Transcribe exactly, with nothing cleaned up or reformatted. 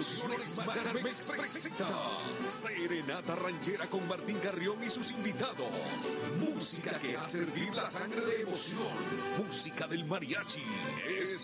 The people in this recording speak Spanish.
Producciones Magarmex presenta Serenata Ranchera con Martín Carrión y sus invitados. Música que hace hervir la sangre de emoción. Música del mariachi. Es